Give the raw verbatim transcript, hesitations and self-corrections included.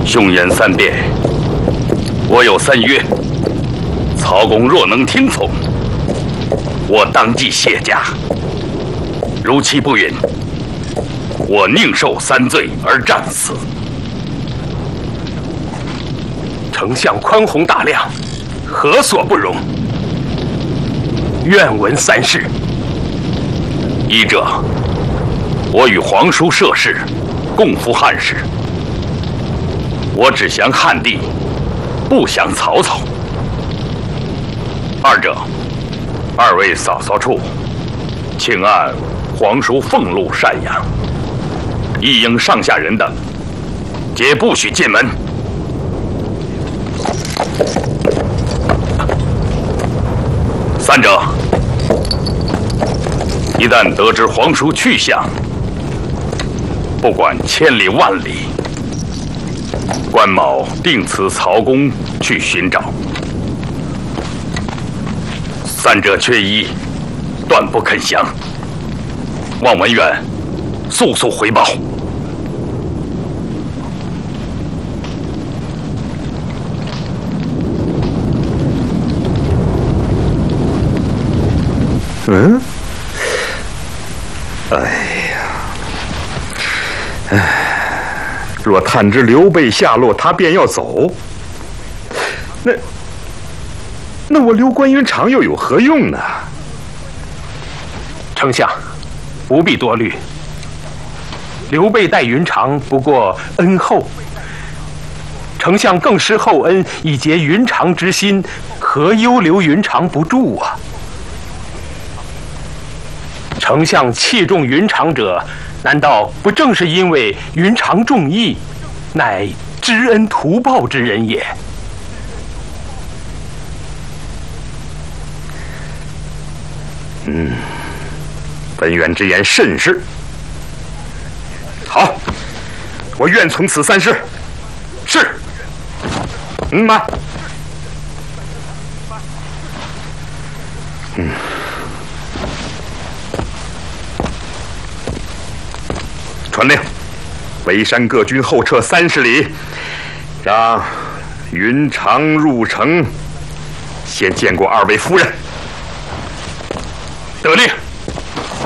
凶言三辩，我有三约。曹公若能听从，我当即卸甲；如其不允，我宁受三罪而战死。 丞相宽宏大量，何所不容？愿闻三事。 一者，我与皇叔涉世，共赴汉室。我只降汉帝，不降曹操。二者，二位嫂嫂处，请按皇叔俸禄赡养，一应上下人等，皆不许进门。三者，一旦得知皇叔去向，不管千里万里，关某定辞曹公去寻找。三者缺一，断不肯降。望文远速速回报。 嗯，哎呀，哎，若探知刘备下落，他便要走。那那我留关云长又有何用呢？丞相，不必多虑。刘备待云长不过恩厚，丞相更施厚恩以结云长之心，何忧留云长不住啊？丞相器重云长者，难道不正是因为云长重义，乃知恩图报之人也？嗯，文远之言甚是。好，我愿从此三事。是。嗯妈。嗯。传令，围山各军后撤三十里，让云长入城，先见过二位夫人。得令。